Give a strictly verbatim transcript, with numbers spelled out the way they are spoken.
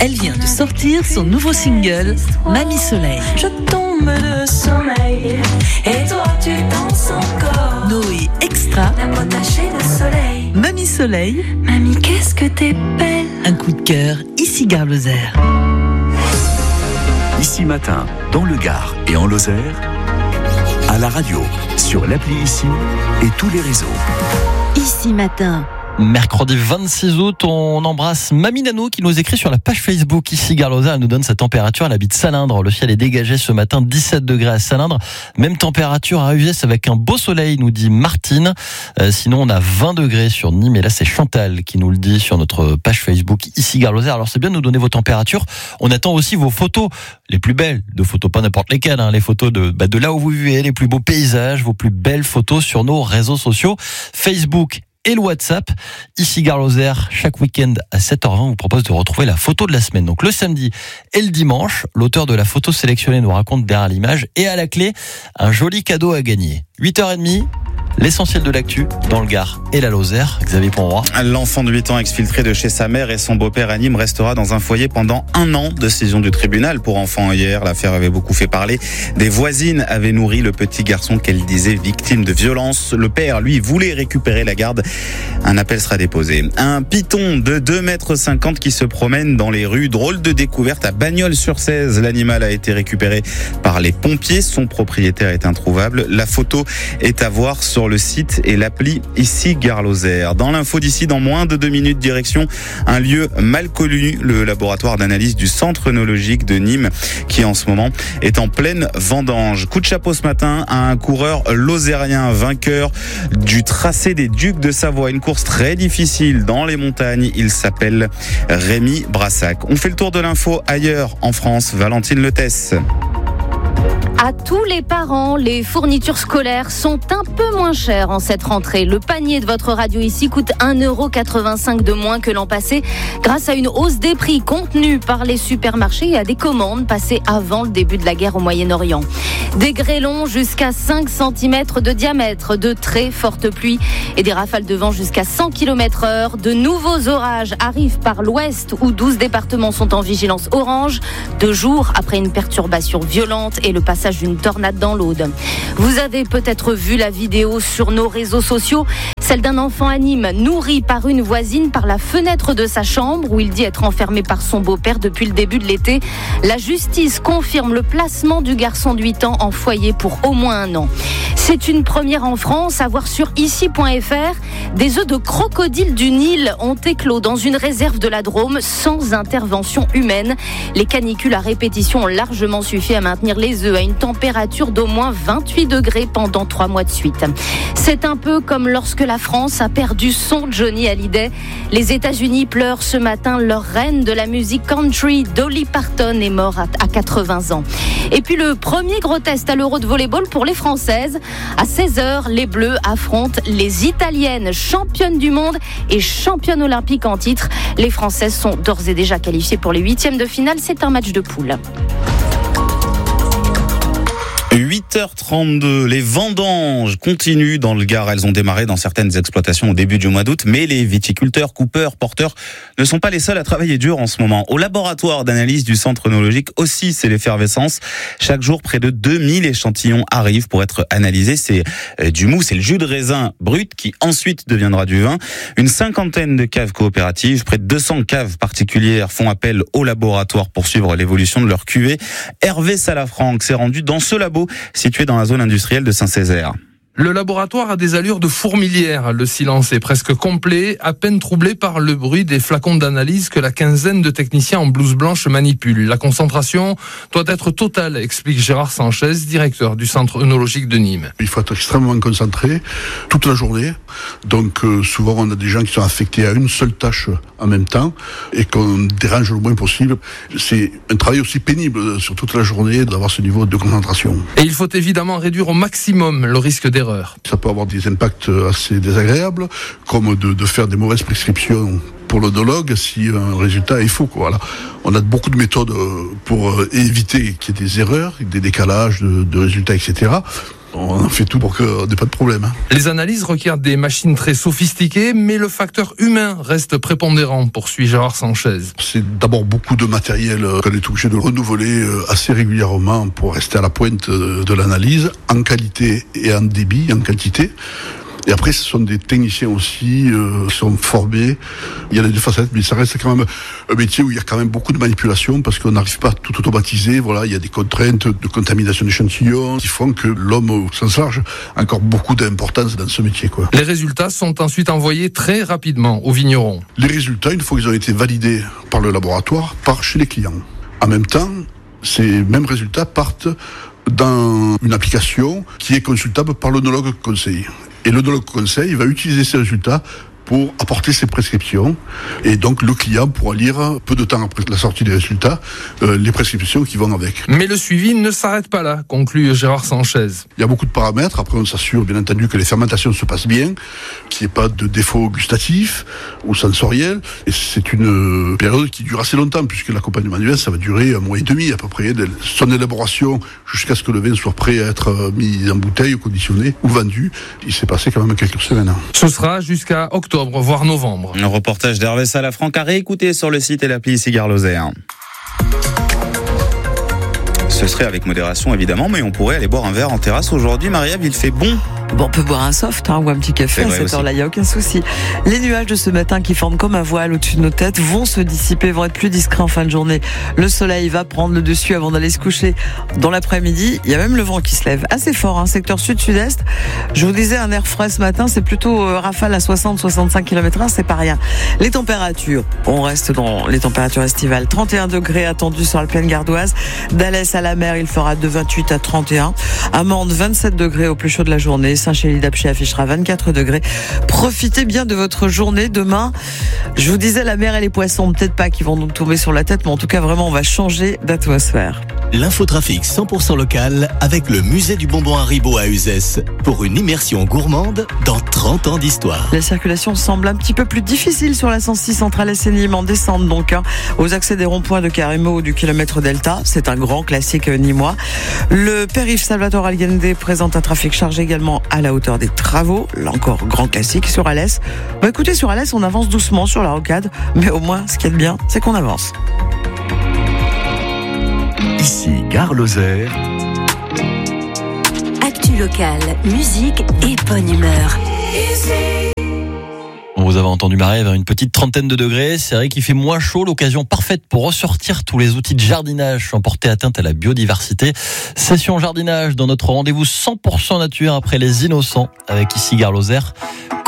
Elle vient de sortir son nouveau single, Mamie Soleil. Je tombe de sommeil et toi tu danses encore. Noé Extra. La peau tachée de soleil. Mamie Soleil. Mamie, qu'est-ce que t'es belle. Un coup de cœur, ici Gare Lozère. Ici Matin, dans le Gard et en Lozère, à la radio, sur l'appli Ici et tous les réseaux. Ici Matin. Mercredi vingt-six août, on embrasse Mamie Nano qui nous écrit sur la page Facebook ici Gare Lozère. Elle nous donne sa température. Elle habite Salindre. Le ciel est dégagé ce matin, dix-sept degrés à Salindre. Même température à U S avec un beau soleil, nous dit Martine. Euh, sinon, on a vingt degrés sur Nîmes. Et là, c'est Chantal qui nous le dit sur notre page Facebook ici Gare Lozère. Alors, c'est bien de nous donner vos températures. On attend aussi vos photos, les plus belles, de photos, pas n'importe lesquelles, hein, les photos de, bah, de là où vous vivez, les plus beaux paysages, vos plus belles photos sur nos réseaux sociaux. Facebook et le WhatsApp. Ici Gare Lozère, chaque week-end à sept heures vingt, on vous propose de retrouver la photo de la semaine. Donc le samedi et le dimanche, l'auteur de la photo sélectionnée nous raconte derrière l'image et à la clé, un joli cadeau à gagner. huit heures trente, l'essentiel de l'actu dans le Gard et la Lozère. Xavier Ponroy. L'enfant de huit ans exfiltré de chez sa mère et son beau-père à Nîmes restera dans un foyer pendant un an. Décision du tribunal pour enfants hier. L'affaire avait beaucoup fait parler. Des voisines avaient nourri le petit garçon qu'elle disait victime de violence. Le père, lui, voulait récupérer la garde. Un appel sera déposé. Un python de deux mètres cinquante qui se promène dans les rues. Drôle de découverte à Bagnols-sur-Cèze. L'animal a été récupéré par les pompiers. Son propriétaire est introuvable. La photo est à voir sur le site et l'appli ici Gare Lozère. Dans l'info d'ici, dans moins de deux minutes, direction un lieu mal connu, le laboratoire d'analyse du Centre œnologique de Nîmes, qui en ce moment est en pleine vendange. Coup de chapeau ce matin à un coureur lozérien, vainqueur du tracé des Ducs de Savoie, une course très difficile dans les montagnes. Il s'appelle Rémi Brassac. On fait le tour de l'info ailleurs en France. Valentine Letesse. À tous les parents, les fournitures scolaires sont un peu moins chères en cette rentrée. Le panier de votre radio ici coûte un euro quatre-vingt-cinq de moins que l'an passé grâce à une hausse des prix contenue par les supermarchés et à des commandes passées avant le début de la guerre au Moyen-Orient. Des grêlons jusqu'à cinq centimètres de diamètre, de très fortes pluies et des rafales de vent jusqu'à cent kilomètres heure. De nouveaux orages arrivent par l'ouest où douze départements sont en vigilance orange, deux jours après une perturbation violente et le passage d'une tornade dans l'Aude. Vous avez peut-être vu la vidéo sur nos réseaux sociaux, celle d'un enfant à Nîmes nourri par une voisine par la fenêtre de sa chambre où il dit être enfermé par son beau-père depuis le début de l'été. La justice confirme le placement du garçon de huit ans en foyer pour au moins un an. C'est une première en France, à voir sur ici point f r. Des œufs de crocodile du Nil ont éclos dans une réserve de la Drôme sans intervention humaine. Les canicules à répétition ont largement suffi à maintenir les œufs à une température d'au moins vingt-huit degrés pendant trois mois de suite. C'est un peu comme lorsque la France a perdu son Johnny Hallyday. Les États-Unis pleurent ce matin leur reine de la musique country, Dolly Parton, est morte à quatre-vingts ans. Et puis le premier gros test à l'Euro de volleyball pour les Françaises. À seize heures, les Bleus affrontent les Italiennes, championnes du monde et championnes olympiques en titre. Les Françaises sont d'ores et déjà qualifiées pour les huitièmes de finale. C'est un match de poule. huit heures trente-deux, les vendanges continuent dans le Gard. Elles ont démarré dans certaines exploitations au début du mois d'août, mais les viticulteurs, coupeurs, porteurs ne sont pas les seuls à travailler dur en ce moment. Au laboratoire d'analyse du Centre œnologique aussi, c'est l'effervescence. Chaque jour, près de deux mille échantillons arrivent pour être analysés. C'est du mou, c'est le jus de raisin brut qui ensuite deviendra du vin. Une cinquantaine de caves coopératives, près de deux cents caves particulières font appel au laboratoire pour suivre l'évolution de leur cuvée. Hervé Salafranc s'est rendu dans ce labo situé dans la zone industrielle de Saint-Césaire. Le laboratoire a des allures de fourmilière. Le silence est presque complet, à peine troublé par le bruit des flacons d'analyse que la quinzaine de techniciens en blouse blanche manipulent. La concentration doit être totale, explique Gérard Sanchez, directeur du Centre œnologique de Nîmes. Il faut être extrêmement concentré toute la journée. Donc euh, souvent on a des gens qui sont affectés à une seule tâche en même temps et qu'on dérange le moins possible. C'est un travail aussi pénible sur toute la journée d'avoir ce niveau de concentration. Et il faut évidemment réduire au maximum le risque d'erreur. Ça peut avoir des impacts assez désagréables, comme de, de faire des mauvaises prescriptions pour l'œnologue si un résultat est faux. Voilà. On a beaucoup de méthodes pour éviter qu'il y ait des erreurs, des décalages de, de résultats, et cetera. On en fait tout pour qu'on n'ait pas de problème. Les analyses requièrent des machines très sophistiquées, mais le facteur humain reste prépondérant, poursuit Gérard Sanchez. C'est d'abord beaucoup de matériel qu'on est obligé de renouveler assez régulièrement pour rester à la pointe de l'analyse, en qualité et en débit, en quantité. Et après, ce sont des techniciens aussi euh, qui sont formés. Il y a les deux facettes, mais ça reste quand même un métier où il y a quand même beaucoup de manipulation parce qu'on n'arrive pas à tout automatiser. Voilà, il y a des contraintes de contamination d'échantillons qui font que l'homme, au sens large, a encore beaucoup d'importance dans ce métier, quoi. Les résultats sont ensuite envoyés très rapidement aux vignerons. Les résultats, une fois qu'ils ont été validés par le laboratoire, partent chez les clients. En même temps, ces mêmes résultats partent dans une application qui est consultable par l'œnologue conseil. Et l'œnologue conseil va utiliser ces résultats pour apporter ses prescriptions. Et donc, le client pourra lire, peu de temps après la sortie des résultats, euh, les prescriptions qui vont avec. Mais le suivi ne s'arrête pas là, conclut Gérard Sanchez. Il y a beaucoup de paramètres. Après, on s'assure, bien entendu, que les fermentations se passent bien, qu'il n'y ait pas de défauts gustatifs ou sensoriels. Et c'est une période qui dure assez longtemps, puisque l'accompagnement du vin, ça va durer un mois et demi à peu près, de son élaboration jusqu'à ce que le vin soit prêt à être mis en bouteille, ou conditionné, ou vendu. Il s'est passé quand même quelques semaines. Ce sera jusqu'à octobre. Voire novembre. Un reportage d'Hervé Salafranc à réécouter sur le site et l'appli Cigare Lozère. Ce serait avec modération évidemment, mais on pourrait aller boire un verre en terrasse aujourd'hui. Marie-Ève, il fait bon. Bon, on peut boire un soft hein, ou un petit café à cette heure-là, il n'y a aucun souci. Les nuages de ce matin qui forment comme un voile au-dessus de nos têtes vont se dissiper, vont être plus discrets en fin de journée. Le soleil va prendre le dessus avant d'aller se coucher. Dans l'après-midi, il y a même le vent qui se lève. Assez fort, hein, secteur sud-sud-est. Je vous disais, un air frais ce matin, c'est plutôt euh, rafale à soixante à soixante-cinq kilomètres heure, c'est pas rien. Les températures, on reste dans les températures estivales. trente et un degrés attendus sur la plaine gardoise. D'Alès à la mer, il fera de vingt-huit à trente et un. À Mende, vingt-sept degrés au plus chaud de la journée. Saint-Chély-d'Apcher affichera vingt-quatre degrés. Profitez bien de votre journée. Demain, je vous disais, la mer et les poissons, peut-être pas qu'ils vont nous tomber sur la tête, mais en tout cas, vraiment, on va changer d'atmosphère. L'infotrafic cent pour cent local avec le musée du bonbon Haribo à Uzès pour une immersion gourmande dans trente ans d'histoire. La circulation semble un petit peu plus difficile sur la cent six centrale S N I M en descente donc hein, aux accès des ronds-points de Carimo ou du kilomètre Delta. C'est un grand classique nîmois. Le périph' Salvatore Allende présente un trafic chargé également à la hauteur des travaux. Là encore, grand classique sur Alès. Bah, écoutez, sur Alès, on avance doucement sur la rocade, mais au moins, ce qui est bien, c'est qu'on avance. Ici, Gare Lozère. Actu locale, musique et bonne humeur. On vous avait entendu marrer vers une petite trentaine de degrés. C'est vrai qu'il fait moins chaud, l'occasion parfaite pour ressortir tous les outils de jardinage sans porter atteinte à la biodiversité. Session jardinage dans notre rendez-vous cent pour cent nature après les innocents avec ici Gare Lozère.